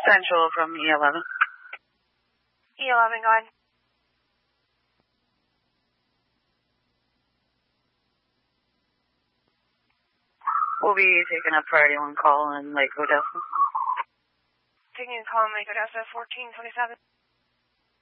Central from E11. E11, go ahead. We'll be taking a priority 1 call in Lake Odessa. Taking a call in Lake Odessa, 1427.